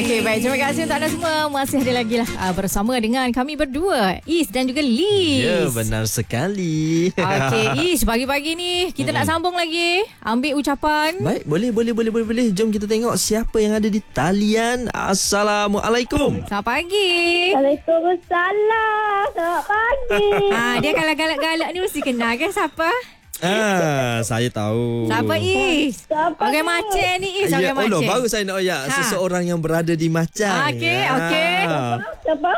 Okey, baik. Terima kasih untuk anda semua. Masih ada lagi lah bersama dengan kami berdua, Is dan juga Liz. Ya, benar sekali. Okey, Is, pagi-pagi ni kita nak sambung lagi. Ambil ucapan. Baik, boleh. Jom kita tengok siapa yang ada di talian. Assalamualaikum. Selamat pagi. Waalaikumsalam. Selamat pagi. Dia kalau galak-galak ni mesti kenal kan siapa? Saya tahu. Siapa Is? Orang Macang ni Is, orang Macang. Baru saya nak oyak seseorang yang berada di Macang. Okey. Siapa?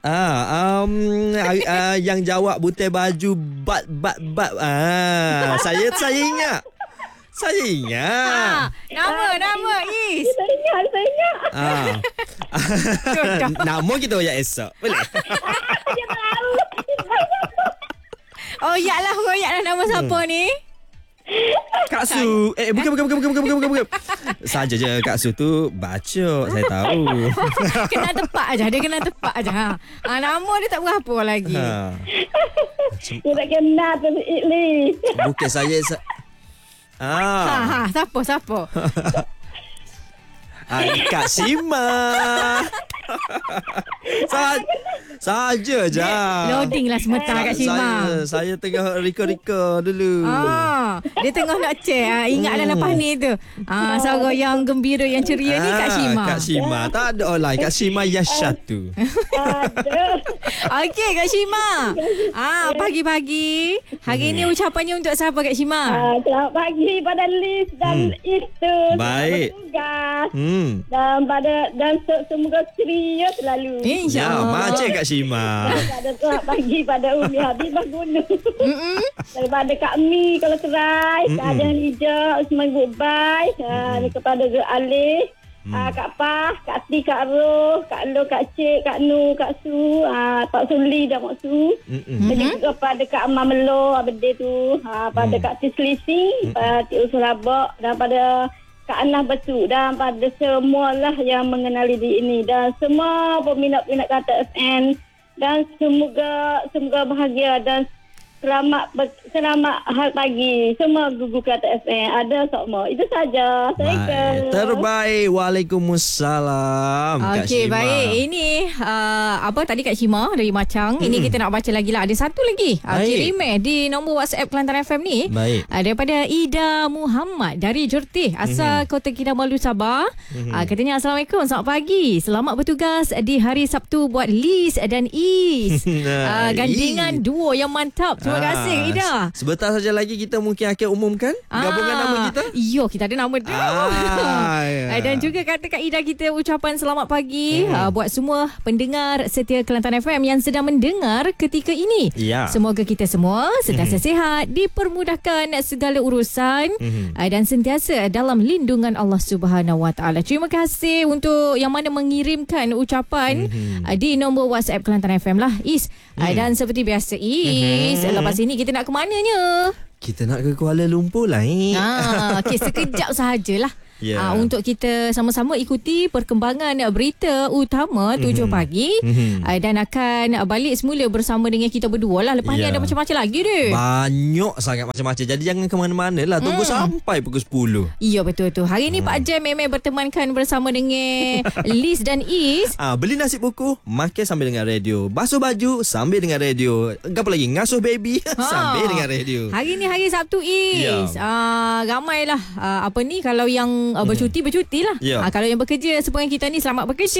Yang jawab butai baju bat. Saya ingat. Nama Is. Saya ingat. Nama kita oyak esok. Boleh? Dia tahu. Royak lah nama siapa ni? Kak Su. Bukan. Saja je Kak Su tu bacok, saya tahu. Kena tepat aja. Dia kena tepat aja. Nama dia tak berapa lagi. Dia tak kenal tu Liz. Bukan saya. Siapa? Kak Sima. Saja je. Loading lah sebentar Kak Sima. Saya tengah reka dulu. Dia tengah nak check. Ingatlah lepas ni tu. Suara yang gembira, yang ceria ni Kak Sima. Kak Sima. Tak ada orang lain. Kak Sima Yashatu. Okey Kak Sima. Pagi-pagi. Hari ni ucapannya untuk siapa Kak Sima? Selamat pagi pada Liz dan Itu. Baik. Dan semoga ceria selalu. InsyaAllah. Macam Kak Sima. Selamat pagi pada Umi Habibah Gunung. Daripada Kak Mi kalau Kerai, Kak Adan Hijau, Usman Goodbye, kepada Zul Alih, Kak Pah, Kak Ti, Kak Roh, Kak Lo, Kak Cik, Kak Nu, Kak Su, Pak Suli dan Mak Su. Dan juga pada Kak Amar Melo, Abede tu, pada Kak Tislisi, Pak Tik Usul Rabak, dan pada Kak Anah Betul, dan pada semualah yang mengenali di ini, dan semua peminat-peminat Kata FM, dan semoga bahagia dan selamat hari pagi semua gugu Kata FM ada semua. Itu saja. Assalamualaikum. Terbaik. Waalaikumsalam. Okey, baik. Ini tadi Kak Sima dari Macang. Ini kita nak baca lagi lah. Ada satu lagi. Kirim di nombor WhatsApp Kelantan FM ni. Baik. Daripada Ida Muhammad dari Jertih, asal Kota Kinabalu, Sabah. Katanya, Assalamualaikum, selamat pagi. Selamat bertugas di hari Sabtu buat Liz dan Is. Gandingan duo yang mantap. Terima kasih Ida. Sebentar saja lagi kita mungkin akan umumkan gabungan nama kita. Ya, kita ada nama dia. Dan juga kata Kak Ida kita ucapan selamat pagi buat semua pendengar setia Kelantan FM yang sedang mendengar ketika ini. Semoga kita semua sentiasa sihat, dipermudahkan segala urusan dan sentiasa dalam lindungan Allah Subhanahu Wa Taala. Terima kasih untuk yang mana mengirimkan ucapan di nombor WhatsApp Kelantan FM lah, Is. Dan seperti biasa, Is, lepas ini kita nak ke mananya? Kita nak ke Kuala Lumpur lah. Okey, sekejap sahajalah. Untuk kita sama-sama ikuti perkembangan berita utama 7 pagi dan akan balik semula bersama dengan kita berdua lah. Lepas ni ada macam-macam lagi deh. Banyak sangat macam-macam. Jadi jangan ke mana-mana lah. Tunggu sampai pukul 10. Ya, betul-betul. Hari ni Pak Jam memang bertemankan bersama dengan Liz dan Is. Beli nasi buku, makan sambil dengan radio. Basuh baju sambil dengan radio. Apa lagi? Ngasuh baby sambil dengan radio. Hari ni hari Sabtu, Is. Ramailah kalau yang bercuti lah. Kalau yang bekerja sepanjang kita ni, selamat bekerja.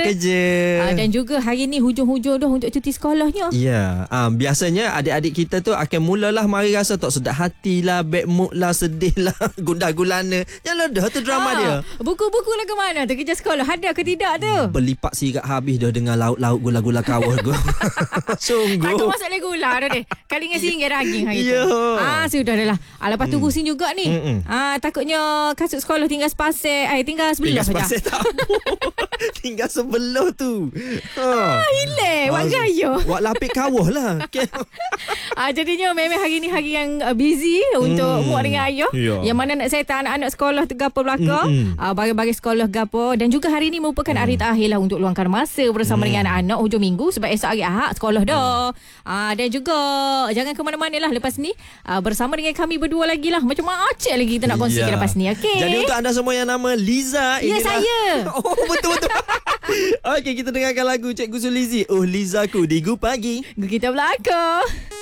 Dan juga hari ni hujung-hujung dah untuk cuti sekolahnya. Biasanya adik-adik kita tu akan mulalah mari rasa tak sedap hati lah, bad mood lah, sedih lah, gundah gulana. Janganlah dah tu drama dia. Buku-buku lah ke mana tu? Kerja sekolah ada ke tidak tu? Berlipat sirat habis dah dengan lauk-lauk gula-gula kawah. Sungguh. Aku masuk lagi gula dah deh. Kali dengan singgah daging hari tu. Sudah dah lah. Lepas tu rusin juga ni. Takutnya kasut sekolah tinggal sepasir. Tinggal sebelah saja. Tinggal sepasir tak. Tinggal sebelah tu. Hilang. Buat gaya. Buat lapik kawah lah. Jadinya memang hari ni hari yang busy untuk muak dengan ayah. Yang mana nak set anak-anak sekolah gapo belakang. Bagi-bagi sekolah gapo. Dan juga hari ni merupakan hari terakhir lah untuk luangkan masa bersama dengan anak-anak hujung minggu. Sebab esok hari Ahad sekolah dah. Dan juga jangan ke mana-mana lah lepas ni. Bersama dengan kami berdua lagi lah. Macam-macam lagi kita nak kongsikan lepas ni. Okay. Jadi untuk anda semua yang nama Liza, ya, saya. Betul-betul. Okey, kita dengarkan lagu Cikgu Sulizi. Oh Lizaku di Gu Pagi. Kita belakang.